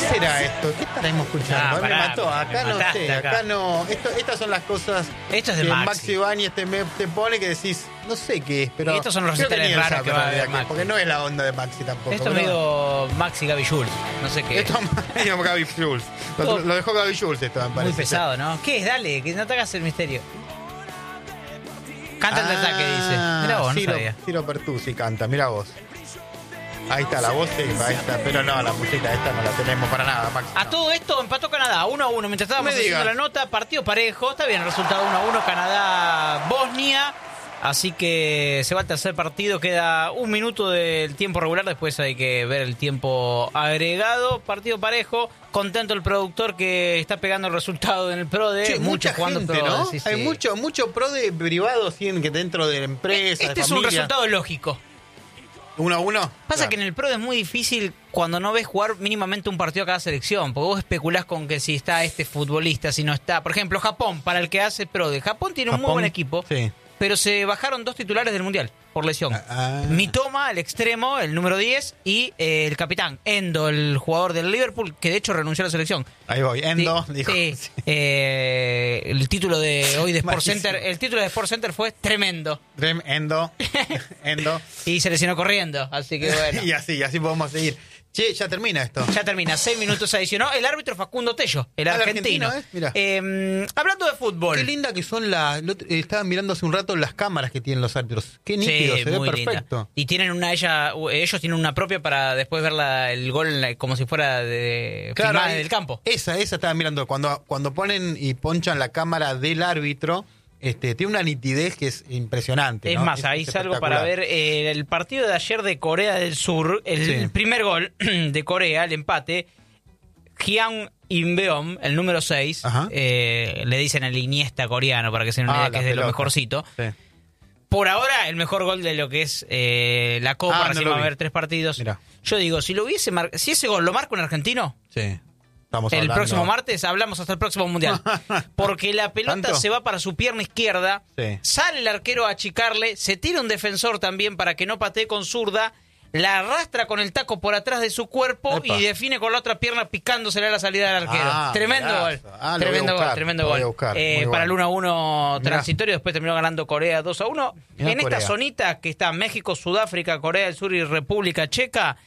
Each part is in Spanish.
será esto? ¿Qué estaremos escuchando? Me mató. Acá no sé, acá no. Estas son las cosas esto es de que Maxi Ibáñez te pone que decís, no sé qué es, pero. Y estos son los recitales raros que va a ver Maxi. Porque no es la onda de Maxi tampoco. Esto es medio Maxi Gaby Jules. No sé qué. Esto es medio Gaby Jules. Lo dejó Gaby Jules esto, me parece. Muy pesado, ¿no? ¿Qué es? Dale, que no te hagas el misterio. Canta el ataque, dice. Mira vos, no sabía. Ciro Pertusi canta, mira vos. Ahí está la voz, ahí está, pero no, la música esta no la tenemos para nada, Max. A todo esto empató Canadá, 1-1. Mientras estábamos haciendo la nota, partido parejo. Está bien, el resultado 1-1, Canadá-Bosnia. Así que se va al tercer partido, queda un minuto del tiempo regular, después hay que ver el tiempo agregado. Partido parejo, contento el productor que está pegando el resultado en el pro de... Sí, mucha gente, pro, ¿no? Sí, hay mucho pro de privados que dentro de la empresa, Este es un resultado lógico. 1-1. Pasa que en el pro es muy difícil cuando no ves jugar mínimamente un partido a cada selección, porque vos especulás con que si está este futbolista, si no está. Por ejemplo, Japón, para el que hace pro de Japón, tiene un muy buen equipo, pero se bajaron 2 titulares del Mundial por lesión. Mitoma, el extremo, el número 10, y el capitán, Endo, el jugador del Liverpool, que de hecho renunció a la selección. Ahí voy, Endo, dijo. El título de hoy de Sport Center, el título de Sport Center fue tremendo. Endo. Y se lesionó corriendo, así que bueno. y así podemos seguir. Che, ya termina esto. Ya termina, 6 minutos adicionó. El árbitro Facundo Tello, el argentino. Mirá. Hablando de fútbol. Qué linda que son estaban mirando hace un rato las cámaras que tienen los árbitros. Qué nítido, se ve perfecto. Linda. Y tienen ellos tienen una propia para después ver el gol como si fuera de filmada del campo. Esa estaba mirando. Cuando ponen y ponchan la cámara del árbitro, tiene una nitidez que es impresionante. Es más, ahí salgo para ver el partido de ayer de Corea del Sur, el primer gol de Corea, el empate. Hyun Inbeom, el número 6, le dicen el Iniesta coreano para que se den una idea que es de lo mejorcito. Sí. Por ahora, el mejor gol de lo que es la Copa, recién va a haber 3 partidos. Mirá. Yo digo, si ese gol lo marca un argentino, el próximo martes hablamos hasta el próximo Mundial. Porque la pelota se va para su pierna izquierda, sale el arquero a achicarle, se tira un defensor también para que no patee con zurda, la arrastra con el taco por atrás de su cuerpo y define con la otra pierna picándosele a la salida del arquero. Tremendo gol. Tremendo gol. Para el 1-1 transitorio, después terminó ganando Corea 2-1. En esta zonita que está México, Sudáfrica, Corea del Sur y República Checa,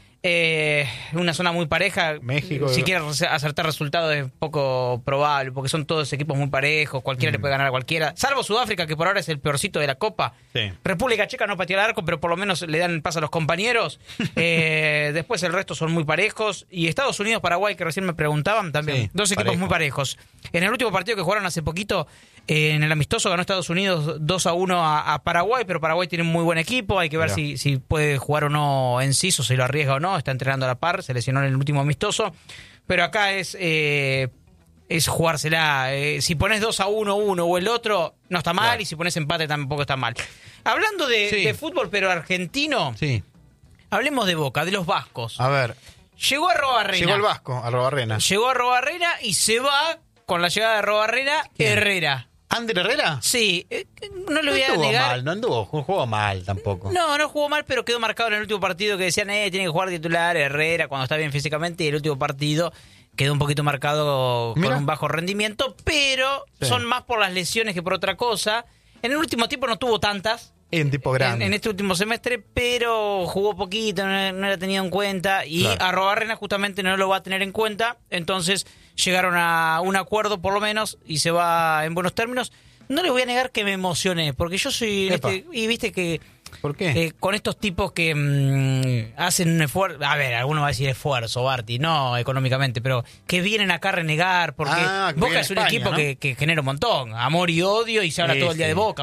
una zona muy pareja. México, si quieres acertar resultados es poco probable, porque son todos equipos muy parejos, cualquiera le puede ganar a cualquiera, salvo Sudáfrica, que por ahora es el peorcito de la Copa. República Checa no pateó el arco, pero por lo menos le dan paso a los compañeros. Después el resto son muy parejos. Y Estados Unidos, Paraguay, que recién me preguntaban, también. 2 equipos muy parejos. En el último partido que jugaron hace poquito, en el amistoso ganó Estados Unidos 2-1 a Paraguay, pero Paraguay tiene un muy buen equipo. Hay que ver si puede jugar o no Enciso, si lo arriesga o no. Está entrenando a la par, se lesionó en el último amistoso. Pero acá es jugársela. Si pones 2-1 uno o el otro, no está mal. Y si pones empate tampoco está mal. Hablando de fútbol, pero argentino, hablemos de Boca, de los vascos. A ver. Llegó Arrobarrena. Llegó el vasco, Arrobarrena. Llegó Arrobarrena y se va con la llegada de Arrobarrena Herrera. ¿Ander Herrera? Sí, no lo voy a negar. No jugó mal tampoco. No jugó mal, pero quedó marcado en el último partido que decían, tiene que jugar titular Herrera cuando está bien físicamente, y el último partido quedó un poquito marcado con un bajo rendimiento, pero son más por las lesiones que por otra cosa. En el último tiempo no tuvo tantas. Un tipo grande. En este último semestre, pero jugó poquito, no era tenido en cuenta, y Arrobarrena justamente no lo va a tener en cuenta, entonces llegaron a un acuerdo por lo menos y se va en buenos términos. No les voy a negar que me emocioné, porque yo soy... y viste que... ¿Por qué? Con estos tipos que hacen un esfuerzo... A ver, alguno va a decir esfuerzo, Barty, no económicamente, pero que vienen acá a renegar, porque Boca es un equipo, ¿no? que genera un montón. Amor y odio, y se habla todo el día de Boca.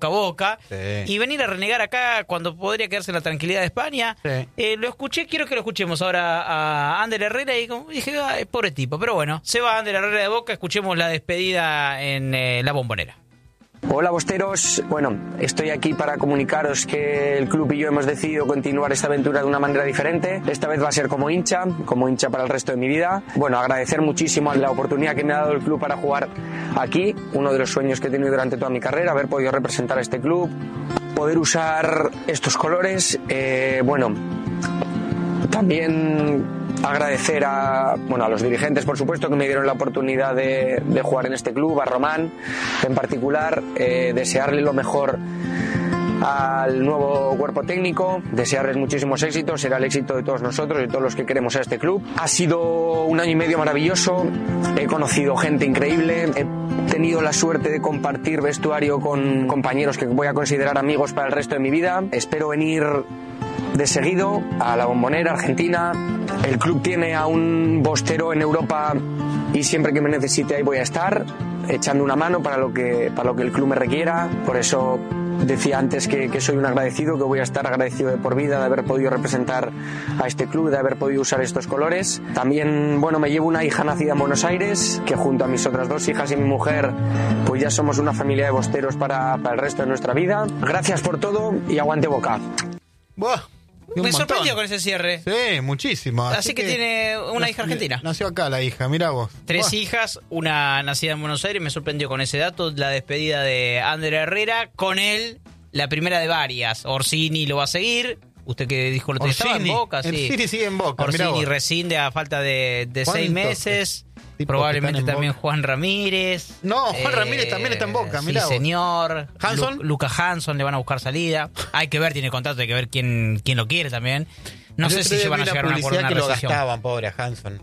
Y venir a renegar acá cuando podría quedarse en la tranquilidad de España. Lo escuché, quiero que lo escuchemos ahora a Ander Herrera, y dije, pobre tipo. Pero bueno, se va Ander Herrera de Boca, escuchemos la despedida en La Bombonera. Hola bosteros, bueno, estoy aquí para comunicaros que el club y yo hemos decidido continuar esta aventura de una manera diferente. Esta vez va a ser como hincha para el resto de mi vida. Bueno, agradecer muchísimo la oportunidad que me ha dado el club para jugar aquí, uno de los sueños que he tenido durante toda mi carrera, haber podido representar a este club, poder usar estos colores, También agradecer a los dirigentes, por supuesto, que me dieron la oportunidad de jugar en este club, a Román en particular, desearle lo mejor al nuevo cuerpo técnico, desearles muchísimos éxitos, será el éxito de todos nosotros y de todos los que queremos a este club. Ha sido un año y medio maravilloso, he conocido gente increíble, he tenido la suerte de compartir vestuario con compañeros que voy a considerar amigos para el resto de mi vida. Espero venir de seguido a la Bombonera, Argentina. El club tiene a un bostero en Europa y siempre que me necesite ahí voy a estar, echando una mano para lo que el club me requiera. Por eso decía antes que soy un agradecido, que voy a estar agradecido de por vida de haber podido representar a este club, de haber podido usar estos colores. También, me llevo una hija nacida en Buenos Aires, que junto a mis otras 2 hijas y mi mujer, pues ya somos una familia de bosteros para el resto de nuestra vida. Gracias por todo y aguante Boca. Buah. Me sorprendió con ese cierre. Sí, muchísimo. Así que tiene una hija argentina. Nació acá la hija, mirá vos. 3 hijas, una nacida en Buenos Aires. Me sorprendió con ese dato. La despedida de Ander Herrera. Con él, la primera de varias. Orsini lo va a seguir. Usted que dijo lo que estaba en Boca. Sí. Orsini sigue en Boca. Orsini rescinde a falta de 6 meses. Probablemente también Boca. Juan Ramírez. No, Juan Ramírez también está en Boca, mirá. Sí, señor. ¿Hanson? Lucas Hanson le van a buscar salida. Hay que ver, tiene contrato, hay que ver quién lo quiere también. No sé si van a llegar a una que lo gastaban, pobre a Hanson.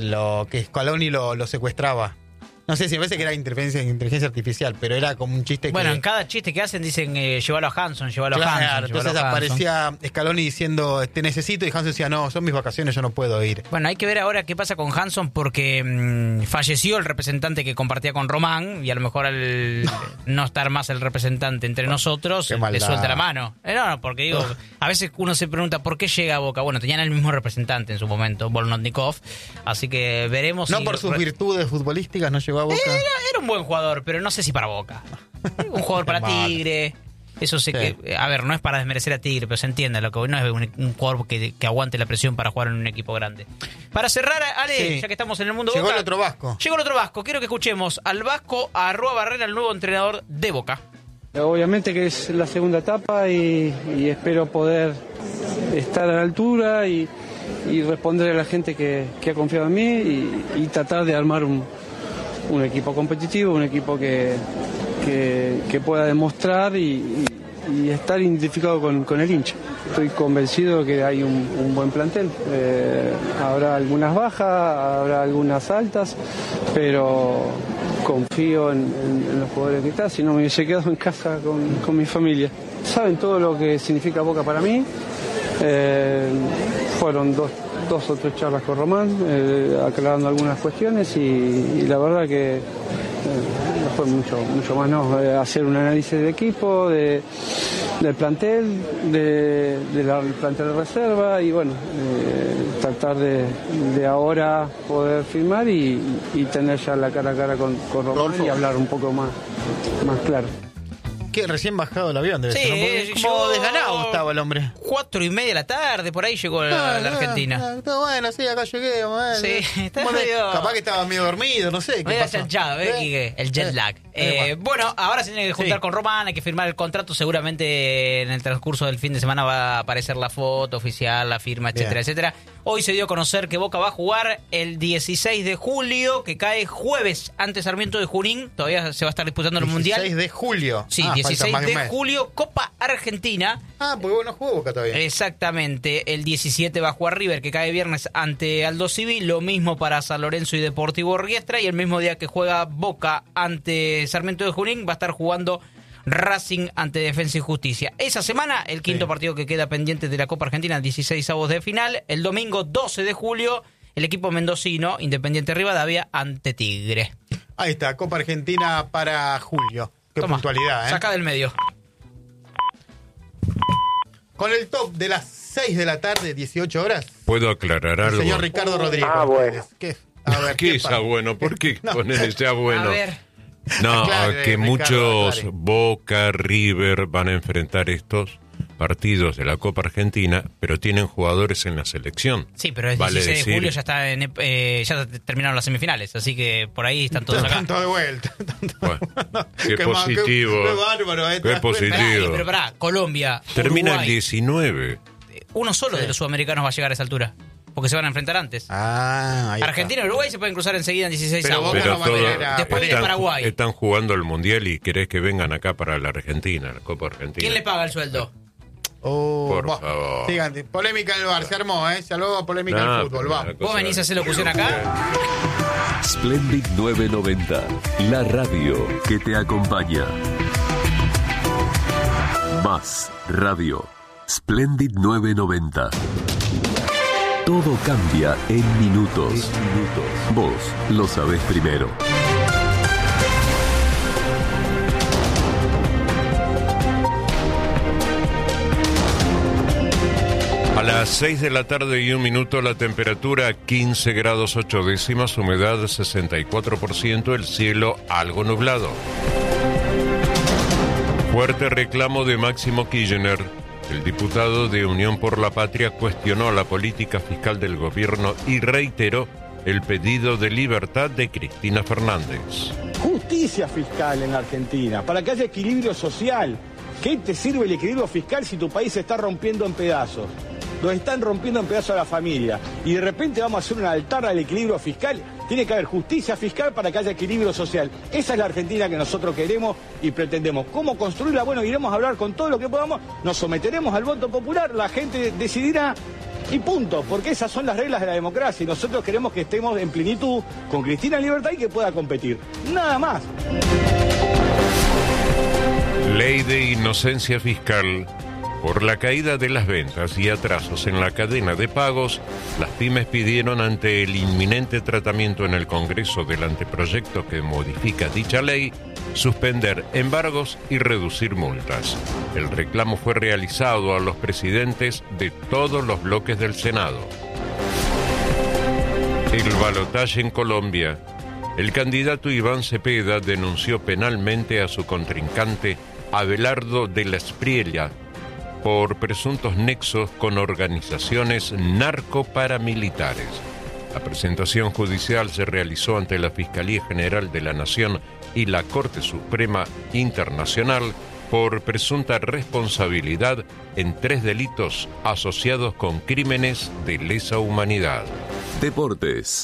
Que Scaloni lo secuestraba. No sé si a veces que era inteligencia artificial, pero era como un chiste Bueno, en cada chiste que hacen dicen llévalo a Hanson, llévalo a Hanson. Entonces aparecía Scaloni diciendo te necesito y Hanson decía no, son mis vacaciones, yo no puedo ir. Bueno, hay que ver ahora qué pasa con Hanson porque falleció el representante que compartía con Román y a lo mejor al no estar más el representante entre nosotros le suelta la mano. No, porque digo, a veces uno se pregunta ¿por qué llega a Boca? Bueno, tenían el mismo representante en su momento, Volnotnikov, así que veremos. No por sus virtudes futbolísticas no llegó a Boca. Era un buen jugador, pero no sé si para Boca. Un jugador para Tigre. Eso sé que... A ver, no es para desmerecer a Tigre, pero se entiende. Lo que no es un jugador que aguante la presión para jugar en un equipo grande. Para cerrar, Ale, ya que estamos en el mundo Boca... Llegó el otro vasco. Quiero que escuchemos al vasco, a Roa Barrera, el nuevo entrenador de Boca. Obviamente que es la segunda etapa y espero poder estar a la altura y responder a la gente que ha confiado en mí y tratar de armar un equipo competitivo, un equipo que pueda demostrar y estar identificado con el hincha. Estoy convencido que hay un buen plantel. Habrá algunas bajas, habrá algunas altas, pero confío en los jugadores que están. Si no me hubiese quedado en casa con mi familia. Saben todo lo que significa Boca para mí. Fueron dos o tres charlas con Román, aclarando algunas cuestiones y la verdad que fue mucho más, hacer un análisis del equipo, del plantel, del plantel de reserva y tratar de ahora poder firmar y tener ya la cara a cara con Román y hablar un poco más claro. Que recién bajado el avión debe ser. Como desganado estaba el hombre. 4:30 de la tarde, por ahí llegó la Argentina. Está bueno, sí, acá llegué. Sí, está medio... Capaz que estaba medio dormido, no sé. Medio chanchado, el jet lag. Bueno, ahora se tiene que juntar con Román, hay que firmar el contrato. Seguramente en el transcurso del fin de semana va a aparecer la foto oficial, la firma, etcétera, etcétera. Hoy se dio a conocer que Boca va a jugar el 16 de julio, que cae jueves ante Sarmiento de Junín. Todavía se va a estar disputando el Mundial. 16 de julio. Sí, 16 de julio, Copa Argentina. Porque bueno, jugó Boca todavía. Exactamente. El 17 va a jugar River, que cae viernes ante Aldo Civi. Lo mismo para San Lorenzo y Deportivo Riestra. Y el mismo día que juega Boca ante Sarmiento de Junín, va a estar jugando Racing ante Defensa y Justicia. Esa semana, el quinto partido que queda pendiente de la Copa Argentina, 16avos de final. El domingo 12 de julio, el equipo mendocino, Independiente Rivadavia, ante Tigre. Ahí está, Copa Argentina para julio. Qué puntualidad, Saca del medio. Con el top de las 6 de la tarde, 18 horas. ¿Puedo aclarar algo? Señor Ricardo Rodríguez. Bueno. ¿Qué sea bueno? ¿Por qué poner sea bueno? A ver. No, Aclare, que Ricardo, muchos aclare. Boca, River van a enfrentar estos partidos de la Copa Argentina, pero tienen jugadores en la selección. Sí, pero el 16 de julio ya ya terminaron las semifinales, así que por ahí están todos acá. Tanto de vuelta. Bueno, qué positivo. Qué bárbaro. Qué positivo. Pero pará, Colombia, Termina Uruguay. el 19. uno solo de los sudamericanos va a llegar a esa altura. Porque se van a enfrentar antes. Argentina y Uruguay se pueden cruzar enseguida en 16 avos. Después viene Paraguay. Están jugando el Mundial y querés que vengan acá para la Argentina, la Copa Argentina. ¿Quién le paga el sueldo? Por favor. Sigan, polémica en el bar, se armó, Se luego polémica en el fútbol, va. ¿Vos venís a hacer locución acá? Splendid 990, la radio que te acompaña. Más radio. Splendid 990. Todo cambia en minutos. Vos lo sabés primero. A las 6 de la tarde y 1 minuto, la temperatura 15 grados 8 décimas, humedad 64%, el cielo algo nublado. Fuerte reclamo de Máximo Kirchner. El diputado de Unión por la Patria cuestionó la política fiscal del gobierno y reiteró el pedido de libertad de Cristina Fernández. Justicia fiscal en la Argentina, para que haya equilibrio social. ¿Qué te sirve el equilibrio fiscal si tu país se está rompiendo en pedazos? Nos están rompiendo en pedazos a la familia. Y de repente vamos a hacer un altar al equilibrio fiscal. Tiene que haber justicia fiscal para que haya equilibrio social. Esa es la Argentina que nosotros queremos y pretendemos. ¿Cómo construirla? Bueno, iremos a hablar con todo lo que podamos. Nos someteremos al voto popular. La gente decidirá y punto. Porque esas son las reglas de la democracia. Y nosotros queremos que estemos en plenitud con Cristina en libertad y que pueda competir. Nada más. Ley de inocencia fiscal. Por la caída de las ventas y atrasos en la cadena de pagos, las pymes pidieron ante el inminente tratamiento en el Congreso del anteproyecto que modifica dicha ley, suspender embargos y reducir multas. El reclamo fue realizado a los presidentes de todos los bloques del Senado. El balotaje en Colombia. El candidato Iván Cepeda denunció penalmente a su contrincante Abelardo de la Espriella por presuntos nexos con organizaciones narcoparamilitares. La presentación judicial se realizó ante la Fiscalía General de la Nación y la Corte Suprema Internacional por presunta responsabilidad en 3 delitos asociados con crímenes de lesa humanidad. Deportes.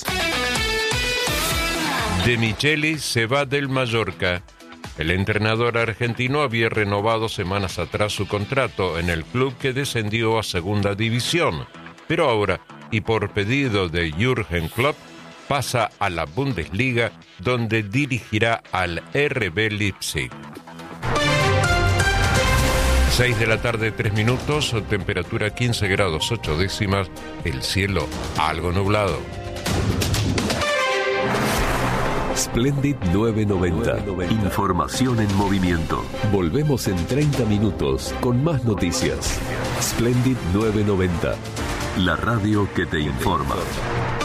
De Micheli se va del Mallorca. El entrenador argentino había renovado semanas atrás su contrato en el club que descendió a Segunda División, pero ahora, y por pedido de Jürgen Klopp, pasa a la Bundesliga, donde dirigirá al RB Leipzig. 6 de la tarde, 3 minutos, temperatura 15 grados 8 décimas, el cielo algo nublado. Splendid 990. Información en movimiento. Volvemos en 30 minutos con más noticias. Splendid 990. La radio que te informa.